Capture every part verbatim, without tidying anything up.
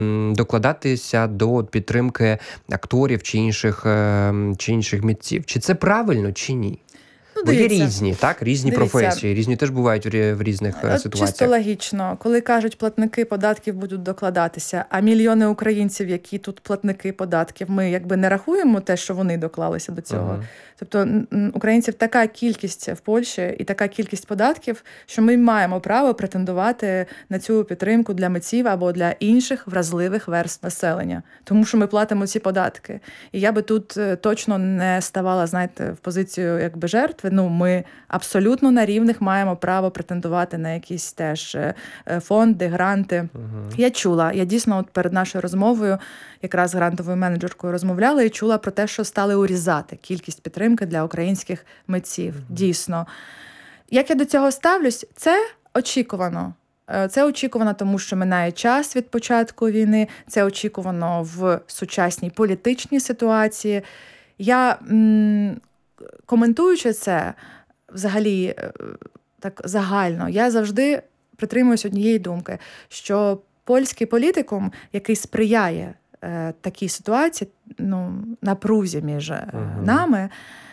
докладатися до підтримки акторів чи інших, чи інших митців. Чи це правильно, чи ні? Ну, Бо є різні, так? Різні Дивіться. професії, різні теж бувають в різних От ситуаціях. Чисто логічно, коли кажуть, платники податків будуть докладатися, а мільйони українців, які тут платники податків, ми якби не рахуємо те, що вони доклалися до цього. Uh-huh. Тобто українців така кількість в Польщі і така кількість податків, що ми маємо право претендувати на цю підтримку для митців або для інших вразливих верств населення. Тому що ми платимо ці податки. І я би тут точно не ставала, знаєте, в позицію якби жертви. Ну, ми абсолютно на рівних маємо право претендувати на якісь теж фонди, гранти. Uh-huh. Я чула, я дійсно от перед нашою розмовою якраз з грантовою менеджеркою розмовляла і чула про те, що стали урізати кількість підтримки для українських митців. Uh-huh. Дійсно. Як я до цього ставлюсь? Це очікувано. Це очікувано, тому що минає час від початку війни, це очікувано в сучасній політичній ситуації. Я, м- коментуючи це, взагалі, так загально, я завжди притримуюсь однієї думки, що польський політикум, який сприяє е, такій ситуації, ну, напрузі між uh-huh. нами,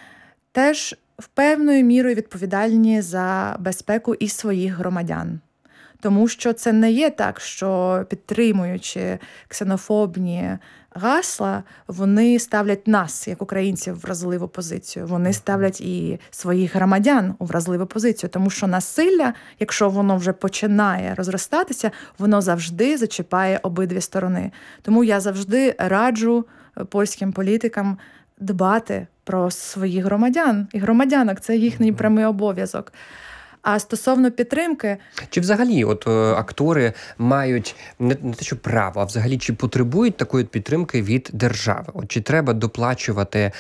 теж в певною мірою відповідальні за безпеку і своїх громадян. Тому що це не є так, що підтримуючи ксенофобні гасла, вони ставлять нас, як українців, в вразливу позицію. Вони ставлять і своїх громадян у вразливу позицію. Тому що насилля, якщо воно вже починає розростатися, воно завжди зачіпає обидві сторони. Тому я завжди раджу польським політикам дбати про своїх громадян. І громадянок – це їхній прямий обов'язок. А стосовно підтримки... Чи взагалі от актори мають не, не те, що право, а взагалі чи потребують такої підтримки від держави? От чи треба доплачувати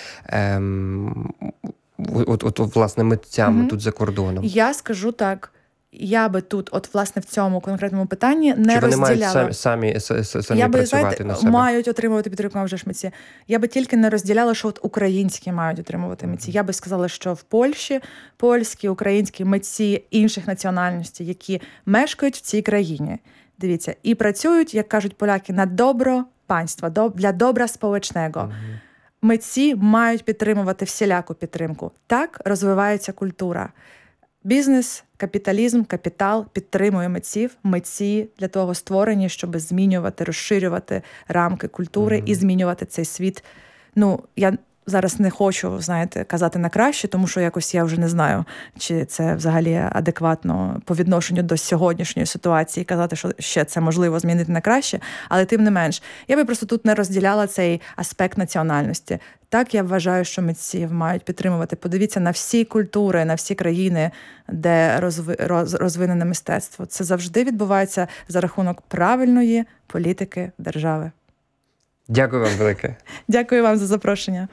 ем, от, от, от, власне, митцям угу. тут за кордоном? Я скажу так. Я би тут, от власне в цьому конкретному питанні, не Чи вони розділяла. Мають самі, самі, самі я би, працювати знаєте, на себе? Мають отримувати підтримку вже ж митці. Я би тільки не розділяла, що от українські мають отримувати митці. Я би сказала, що в Польщі польські, українські митці інших національностей, які мешкають в цій країні, дивіться, і працюють, як кажуть поляки, на добро панства, для добра сполечного. Угу. Митці мають підтримувати всіляку підтримку. Так розвивається культура. Бізнес, капіталізм, капітал підтримує митців. Митці для того створені, щоб змінювати, розширювати рамки культури mm-hmm. і змінювати цей світ. Ну, я зараз не хочу, знаєте, казати на краще, тому що якось я вже не знаю, чи це взагалі адекватно по відношенню до сьогоднішньої ситуації казати, що ще це можливо змінити на краще, але тим не менш. Я би просто тут не розділяла цей аспект національності. Так, я вважаю, що митців мають підтримувати. Подивіться на всі культури, на всі країни, де розви, роз, розвинене мистецтво. Це завжди відбувається за рахунок правильної політики держави. Дякую вам велике. Дякую вам за запрошення.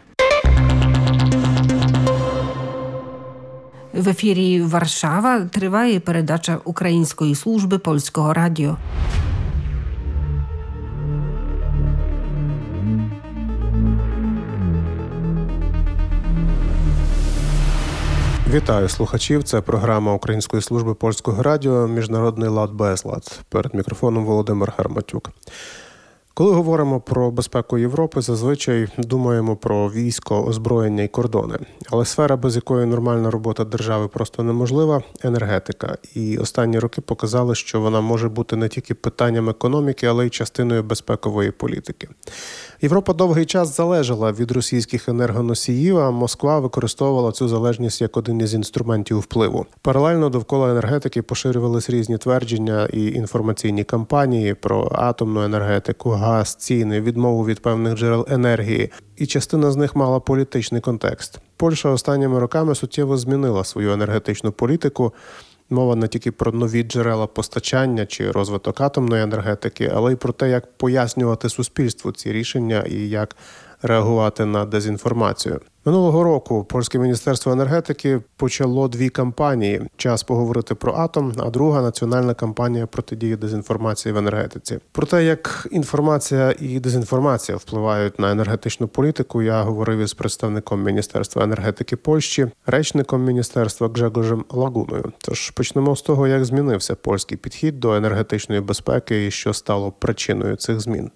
В ефірі Варшава триває передача Української служби Польського радіо. Вітаю слухачів. Це програма Української служби Польського радіо «Міжнародний лад без лад». Перед мікрофоном Володимир Гарматюк. Коли говоримо про безпеку Європи, зазвичай думаємо про військо, озброєння і кордони. Але сфера, без якої нормальна робота держави просто неможлива – енергетика. І останні роки показали, що вона може бути не тільки питанням економіки, але й частиною безпекової політики. Європа довгий час залежала від російських енергоносіїв, а Москва використовувала цю залежність як один із інструментів впливу. Паралельно довкола енергетики поширювались різні твердження і інформаційні кампанії про атомну енергетику, газ, ціни, відмову від певних джерел енергії. І частина з них мала політичний контекст. Польща останніми роками суттєво змінила свою енергетичну політику. Мова не тільки про нові джерела постачання чи розвиток атомної енергетики, але й про те, як пояснювати суспільству ці рішення і як реагувати на дезінформацію. Минулого року польське міністерство енергетики почало дві кампанії. Час поговорити про атом, а друга – національна кампанія протидії дезінформації в енергетиці. Про те, як інформація і дезінформація впливають на енергетичну політику, я говорив із представником Міністерства енергетики Польщі, речником міністерства Гжегожем Лагуною. Тож почнемо з того, як змінився польський підхід до енергетичної безпеки і що стало причиною цих змін.